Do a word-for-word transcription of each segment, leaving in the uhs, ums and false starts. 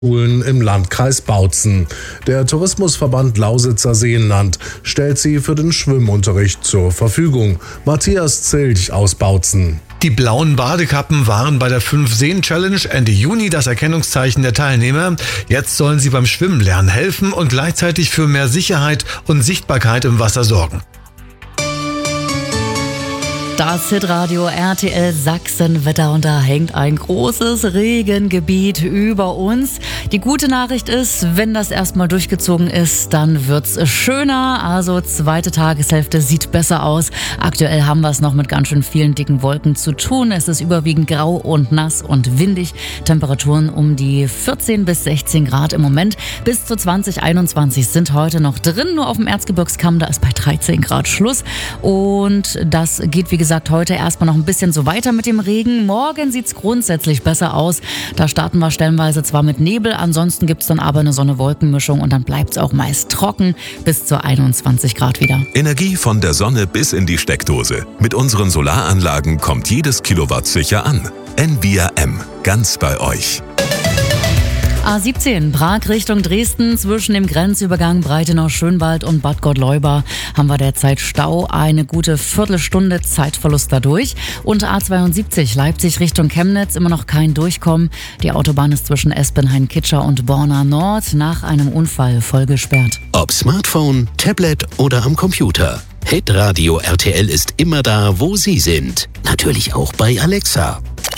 Schulen im Landkreis Bautzen. Der Tourismusverband Lausitzer Seenland stellt sie für den Schwimmunterricht zur Verfügung. Matthias Zilch aus Bautzen. Die blauen Badekappen waren bei der Fünf-Seen-Challenge Ende Juni das Erkennungszeichen der Teilnehmer. Jetzt sollen sie beim Schwimmenlernen helfen und gleichzeitig für mehr Sicherheit und Sichtbarkeit im Wasser sorgen. Das Hitradio R T L Sachsen-Wetter, und da hängt ein großes Regengebiet über uns. Die gute Nachricht ist, wenn das erstmal durchgezogen ist, dann wird's schöner. Also zweite Tageshälfte sieht besser aus. Aktuell haben wir es noch mit ganz schön vielen dicken Wolken zu tun. Es ist überwiegend grau und nass und windig. Temperaturen um die vierzehn bis sechzehn Grad im Moment. Bis zu zwanzig, einundzwanzig sind heute noch drin. Nur auf dem Erzgebirgskamm, da ist bei dreizehn Grad Schluss. Und das geht, wie gesagt, heute erstmal noch ein bisschen so weiter mit dem Regen. Morgen sieht's grundsätzlich besser aus. Da starten wir stellenweise zwar mit Nebel, ansonsten gibt's dann aber eine Sonne-Wolken-Mischung und dann bleibt's auch meist trocken bis zu einundzwanzig Grad wieder. Energie von der Sonne bis in die Steckdose. Mit unseren Solaranlagen kommt jedes Kilowatt sicher an. Envia M, ganz bei euch. A siebzehn, Prag Richtung Dresden, zwischen dem Grenzübergang Breitenau-Schönwald und Bad Gottleuba haben wir derzeit Stau, eine gute Viertelstunde Zeitverlust dadurch. Und A zweiundsiebzig, Leipzig Richtung Chemnitz, immer noch kein Durchkommen. Die Autobahn ist zwischen Espenhain-Kitscher und Borna Nord nach einem Unfall voll gesperrt. Ob Smartphone, Tablet oder am Computer. Hitradio R T L ist immer da, wo Sie sind. Natürlich auch bei Alexa.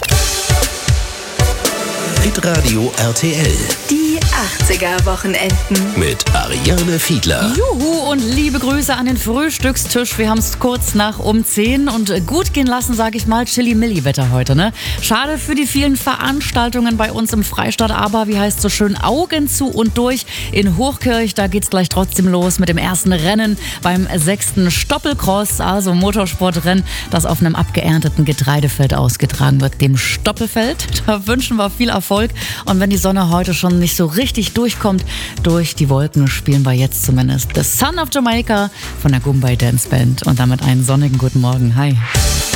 Hitradio R T L. Die achtziger-Wochenenden. Mit Ariane Fiedler. Juhu und liebe Grüße an den Frühstückstisch. Wir haben es kurz nach um zehn und gut gehen lassen, sage ich mal. Chili-Milli-Wetter heute, ne? Schade für die vielen Veranstaltungen bei uns im Freistaat, aber wie heißt so schön, Augen zu und durch. In Hochkirch, da geht's gleich trotzdem los mit dem ersten Rennen beim sechsten Stoppelcross, also Motorsportrennen, das auf einem abgeernteten Getreidefeld ausgetragen wird, dem Stoppelfeld. Da wünschen wir viel Erfolg. Und wenn die Sonne heute schon nicht so richtig durchkommt, durch die Wolken spielen wir jetzt zumindest The Son of Jamaica von der Goombay Dance Band. Und damit einen sonnigen guten Morgen. Hi.